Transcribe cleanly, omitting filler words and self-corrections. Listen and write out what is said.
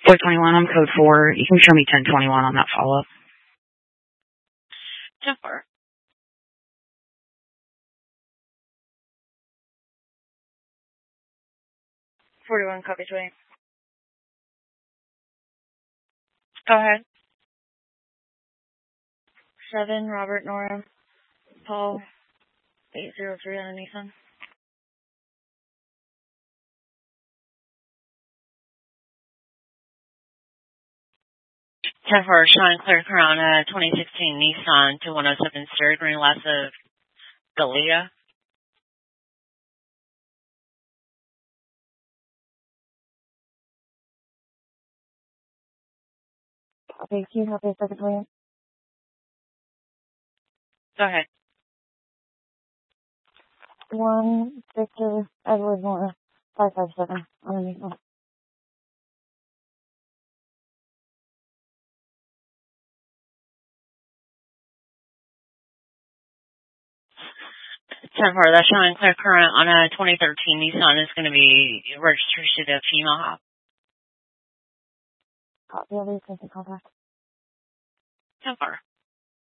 421, I'm code 4. You can show me 1021 on that follow-up. 10-4. 41, copy 20. Go ahead. 7, Robert Nora, Paul, 803 on a Nissan. 10-4, Sean Claire Corona, 2016 Nissan 2107 steering green loss of Galea. Okay, can you help me a second, William? Go ahead. 1, Victor, Edward Nora, 557 on a Nissan. 10-4, that's showing clear current on a 2013 Nissan is going to be registered to the female hop. Copy, I'll be taking contact. 10-4.